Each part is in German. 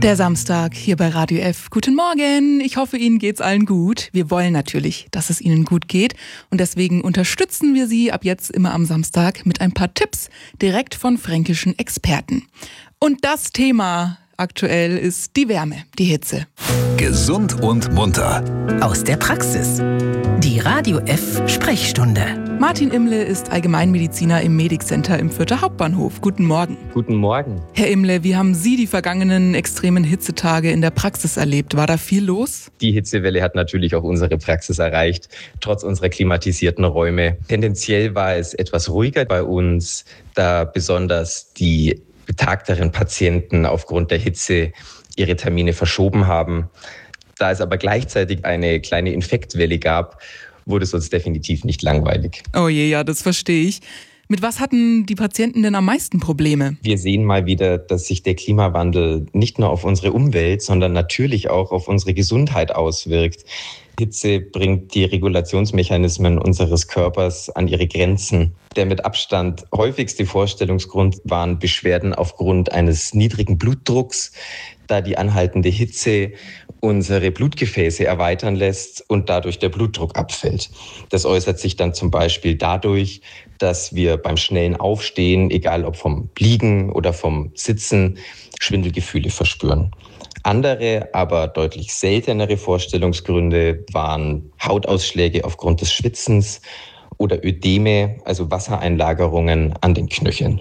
Der Samstag hier bei Radio F. Guten Morgen, ich hoffe, Ihnen geht's allen gut. Wir wollen natürlich, dass es Ihnen gut geht und deswegen unterstützen wir Sie ab jetzt immer am Samstag mit ein paar Tipps direkt von fränkischen Experten. Und das Thema aktuell ist die Wärme, die Hitze. Gesund und munter. Aus der Praxis. Die Radio F Sprechstunde. Martin Imle ist Allgemeinmediziner im Medic-Center im Fürther Hauptbahnhof. Guten Morgen. Guten Morgen. Herr Imle, wie haben Sie die vergangenen extremen Hitzetage in der Praxis erlebt? War da viel los? Die Hitzewelle hat natürlich auch unsere Praxis erreicht, trotz unserer klimatisierten Räume. Tendenziell war es etwas ruhiger bei uns, da besonders die betagteren Patienten aufgrund der Hitze ihre Termine verschoben haben. Da es aber gleichzeitig eine kleine Infektwelle gab, wurde es uns definitiv nicht langweilig. Oh je, ja, das verstehe ich. Mit was hatten die Patienten denn am meisten Probleme? Wir sehen mal wieder, dass sich der Klimawandel nicht nur auf unsere Umwelt, sondern natürlich auch auf unsere Gesundheit auswirkt. Hitze bringt die Regulationsmechanismen unseres Körpers an ihre Grenzen. Der mit Abstand häufigste Vorstellungsgrund waren Beschwerden aufgrund eines niedrigen Blutdrucks, da die anhaltende Hitze unsere Blutgefäße erweitern lässt und dadurch der Blutdruck abfällt. Das äußert sich dann zum Beispiel dadurch, dass wir beim schnellen Aufstehen, egal ob vom Liegen oder vom Sitzen, Schwindelgefühle verspüren. Andere, aber deutlich seltenere Vorstellungsgründe waren Hautausschläge aufgrund des Schwitzens oder Ödeme, also Wassereinlagerungen an den Knöcheln.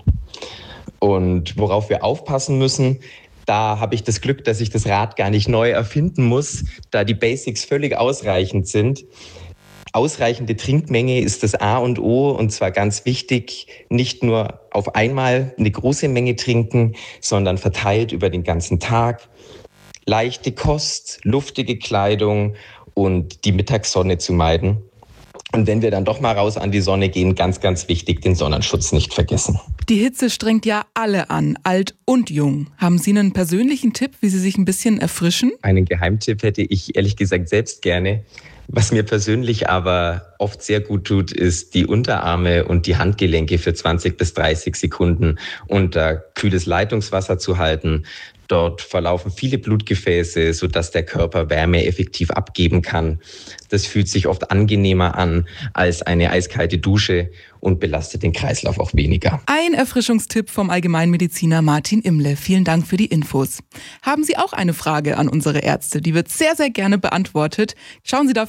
Und worauf wir aufpassen müssen, da habe ich das Glück, dass ich das Rad gar nicht neu erfinden muss, da die Basics völlig ausreichend sind. Ausreichende Trinkmenge ist das A und O, und zwar ganz wichtig, nicht nur auf einmal eine große Menge trinken, sondern verteilt über den ganzen Tag. Leichte Kost, luftige Kleidung und die Mittagssonne zu meiden. Und wenn wir dann doch mal raus an die Sonne gehen, ganz, ganz wichtig, den Sonnenschutz nicht vergessen. Die Hitze strengt ja alle an, alt und jung. Haben Sie einen persönlichen Tipp, wie Sie sich ein bisschen erfrischen? Einen Geheimtipp hätte ich ehrlich gesagt selbst gerne. Was mir persönlich aber oft sehr gut tut, ist die Unterarme und die Handgelenke für 20 bis 30 Sekunden unter kühles Leitungswasser zu halten. Dort verlaufen viele Blutgefäße, sodass der Körper Wärme effektiv abgeben kann. Das fühlt sich oft angenehmer an als eine eiskalte Dusche und belastet den Kreislauf auch weniger. Ein Erfrischungstipp vom Allgemeinmediziner Martin Imle. Vielen Dank für die Infos. Haben Sie auch eine Frage an unsere Ärzte? Die wird sehr, sehr gerne beantwortet. Schauen Sie dafür